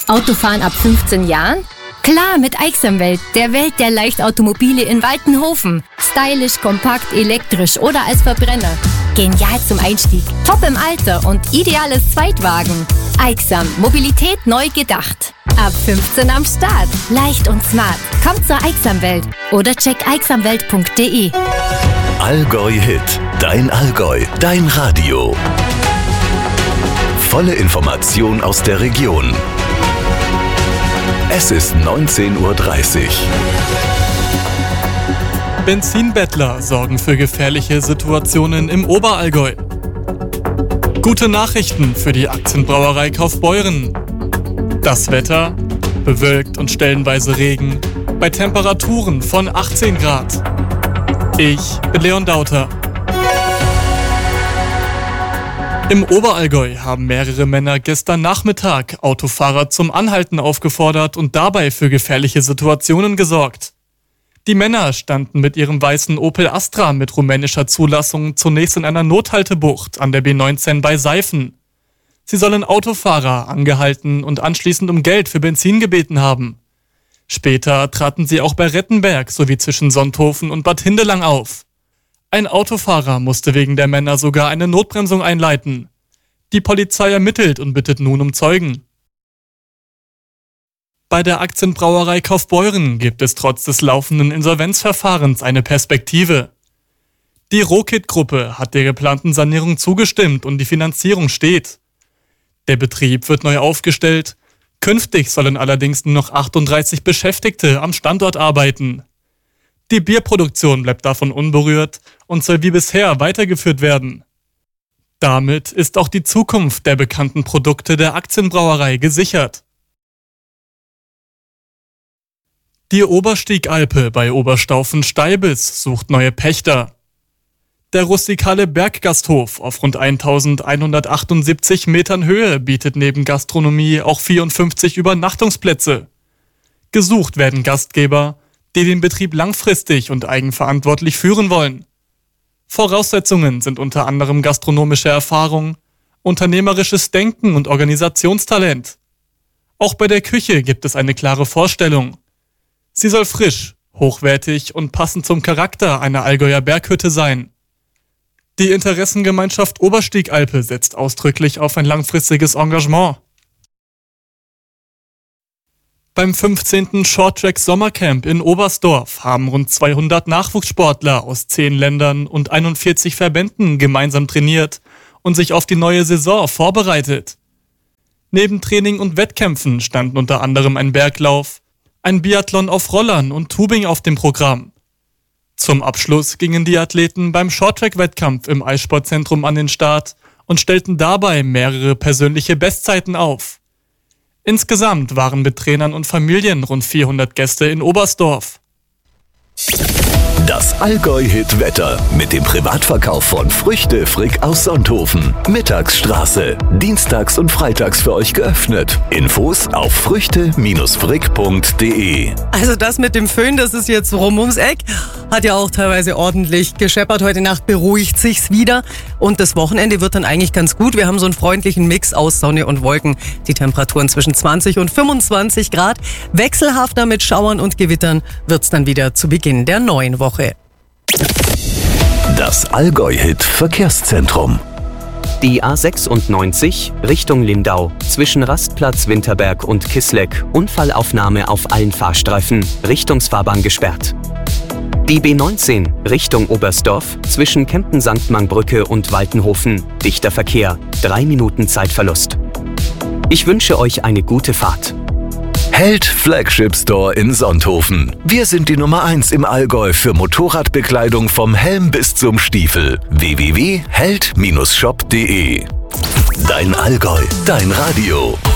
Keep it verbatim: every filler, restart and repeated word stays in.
Autofahren ab fünfzehn Jahren? Klar, mit Aixamwelt, der Welt der Leichtautomobile in Waltenhofen. Stylisch, kompakt, elektrisch oder als Verbrenner. Genial zum Einstieg, top im Alter und ideales Zweitwagen. Aixam, Mobilität neu gedacht. Ab fünfzehn am Start. Leicht und smart. Kommt zur Aixamwelt oder check aixamwelt punkt de. Allgäu Hit. Dein Allgäu. Dein Radio. Volle Information aus der Region. Es ist neunzehn Uhr dreißig. Benzinbettler sorgen für gefährliche Situationen im Oberallgäu. Gute Nachrichten für die Aktienbrauerei Kaufbeuren. Das Wetter: bewölkt und stellenweise Regen, bei Temperaturen von achtzehn Grad. Ich bin Leon Dauter. Im Oberallgäu haben mehrere Männer gestern Nachmittag Autofahrer zum Anhalten aufgefordert und dabei für gefährliche Situationen gesorgt. Die Männer standen mit ihrem weißen Opel Astra mit rumänischer Zulassung zunächst in einer Nothaltebucht an der B neunzehn bei Seifen. Sie sollen Autofahrer angehalten und anschließend um Geld für Benzin gebeten haben. Später traten sie auch bei Rettenberg sowie zwischen Sonthofen und Bad Hindelang auf. Ein Autofahrer musste wegen der Männer sogar eine Notbremsung einleiten. Die Polizei ermittelt und bittet nun um Zeugen. Bei der Aktienbrauerei Kaufbeuren gibt es trotz des laufenden Insolvenzverfahrens eine Perspektive. Die Rokit-Gruppe hat der geplanten Sanierung zugestimmt und die Finanzierung steht. Der Betrieb wird neu aufgestellt. Künftig sollen allerdings nur noch achtunddreißig Beschäftigte am Standort arbeiten. Die Bierproduktion bleibt davon unberührt und soll wie bisher weitergeführt werden. Damit ist auch die Zukunft der bekannten Produkte der Aktienbrauerei gesichert. Die Oberstiegalpe bei Oberstaufen-Steibitz sucht neue Pächter. Der rustikale Berggasthof auf rund eintausendeinhundertachtundsiebzig Metern Höhe bietet neben Gastronomie auch vierundfünfzig Übernachtungsplätze. Gesucht werden Gastgeber, die den Betrieb langfristig und eigenverantwortlich führen wollen. Voraussetzungen sind unter anderem gastronomische Erfahrung, unternehmerisches Denken und Organisationstalent. Auch bei der Küche gibt es eine klare Vorstellung. Sie soll frisch, hochwertig und passend zum Charakter einer Allgäuer Berghütte sein. Die Interessengemeinschaft Oberstiegalpe setzt ausdrücklich auf ein langfristiges Engagement. Beim fünfzehnten Shorttrack Sommercamp in Oberstdorf haben rund zweihundert Nachwuchssportler aus zehn Ländern und einundvierzig Verbänden gemeinsam trainiert und sich auf die neue Saison vorbereitet. Neben Training und Wettkämpfen standen unter anderem ein Berglauf, ein Biathlon auf Rollern und Tubing auf dem Programm. Zum Abschluss gingen die Athleten beim Shorttrack-Wettkampf im Eissportzentrum an den Start und stellten dabei mehrere persönliche Bestzeiten auf. Insgesamt waren mit Trainern und Familien rund vierhundert Gäste in Oberstdorf. Das Allgäu-Hit-Wetter mit dem Privatverkauf von Früchte Frick aus Sonthofen. Mittagsstraße. Dienstags und freitags für euch geöffnet. Infos auf früchte Frick punkt de. Also das mit dem Föhn, das ist jetzt rum ums Eck. Hat ja auch teilweise ordentlich gescheppert. Heute Nacht beruhigt sich's wieder. Und das Wochenende wird dann eigentlich ganz gut. Wir haben so einen freundlichen Mix aus Sonne und Wolken. Die Temperaturen zwischen zwanzig und fünfundzwanzig Grad. Wechselhafter mit Schauern und Gewittern wird's dann wieder zu Beginn der neuen Woche. Das Allgäu-Hit Verkehrszentrum. Die A sechsundneunzig Richtung Lindau zwischen Rastplatz Winterberg und Kisleck. Unfallaufnahme auf allen Fahrstreifen, Richtungsfahrbahn gesperrt. Die B neunzehn Richtung Oberstdorf zwischen Kempten-Sankt Marbrücke und Waltenhofen. Dichter Verkehr, drei Minuten Zeitverlust. Ich wünsche euch eine gute Fahrt. Held Flagship Store in Sonthofen. Wir sind die Nummer eins im Allgäu für Motorradbekleidung vom Helm bis zum Stiefel. w w w punkt held Bindestrich shop punkt de. Dein Allgäu, dein Radio.